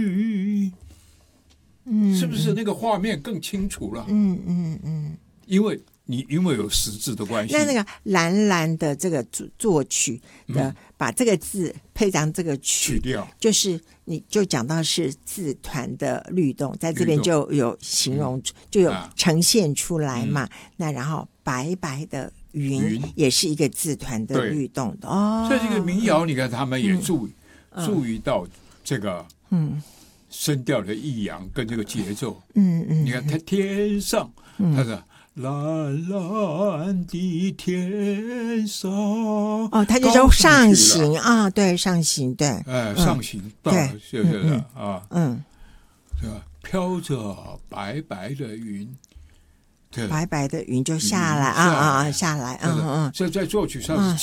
是不是那个画面更清楚了？因为有实质的关系。 那个蓝蓝的这个作曲的，把这个字配上这个曲调， 就是你就讲到是字团的律动，在这边就有形容，就有呈现出来嘛。那然后白白的云也是一个字团的律动的哦。 所以这个民谣，你看他们也注意到这个声调的抑扬跟这个节奏。你看他天上，他的。蓝蓝的天上， 他就说上行啊，对，上行，对， 上行到了，就是啊，对吧？飘着白白的云，对， 白白的云就下来下来， 这在作曲上是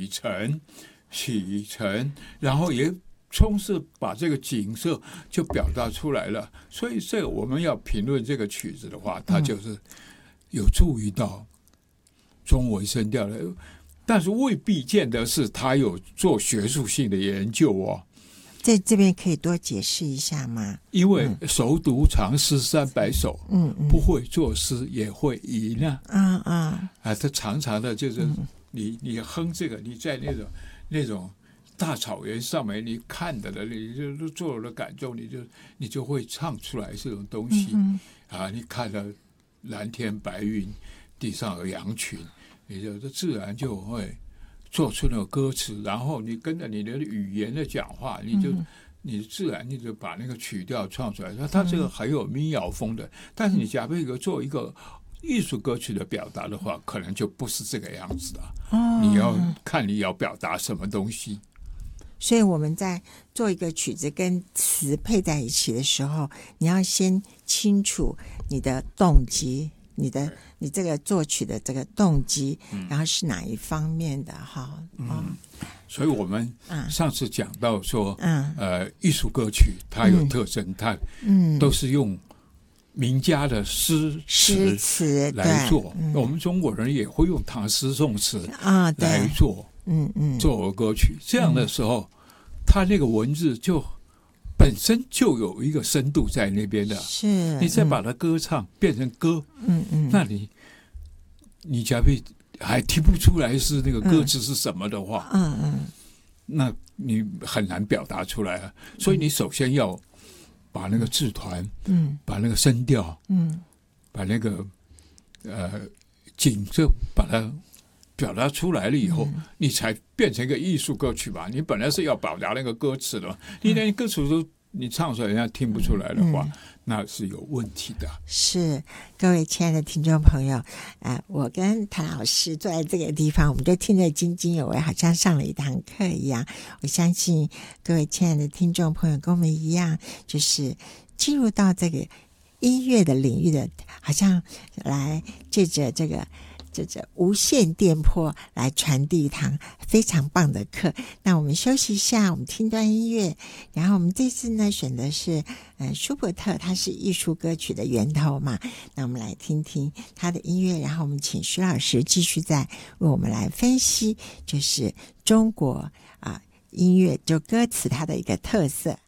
起承，然后也充是把这个景色就表达出来了。所以这个我们要评论这个曲子的话，它就是有注意到中文声调的，但是未必见得是他有做学术性的研究哦。 在这边可以多解释一下吗？ 因为熟读长诗300首，不会作诗也会吟啊。他常常的就是你哼这个，你在那种大草原上面，你看的了，你就做了感受，你就会唱出来这种东西你看了蓝天白云，地上有羊群，你就自然就会做出那个歌词，然后你跟着你的语言的讲话，你自然你就把那个曲调唱出来。它这个很有民谣风的，但是你假如做一个艺术歌曲的表达的话，可能就不是这个样子的。你要看你要表达什么东西。 所以我们在做一个曲子跟词配在一起的时候，你要先清楚你的动机，你这个作曲的这个动机，然后是哪一方面的哈。 所以我们上次讲到说，艺术歌曲它有特征，它都是用名家的诗词来做。我们中国人也会用唐诗宋词来做。作为歌曲，这样的时候，它那个文字就本身就有一个深度在那边的。是，你再把它歌唱变成歌，那你假如还听不出来是那个歌词是什么的话，那你很难表达出来啊。所以你首先要把那个字团，把那个声调，把那个景色把它表达出来了以后，你才变成一个艺术歌曲吧。你本来是要表达那个歌词的，你连歌词都你唱出来人家听不出来的话，那是有问题的。 是，各位亲爱的听众朋友，我跟谭老师坐在这个地方，我们就听得津津有味，好像上了一堂课一样。我相信各位亲爱的听众朋友跟我们一样，就是进入到这个音乐的领域的，好像来借着这无线电波来传递一堂非常棒的课。那我们休息一下，我们听段音乐，然后我们这次呢选的是舒伯特，他是艺术歌曲的源头嘛，那我们来听听他的音乐，然后我们请徐老师继续再为我们来分析，就是中国音乐就歌词它的一个特色。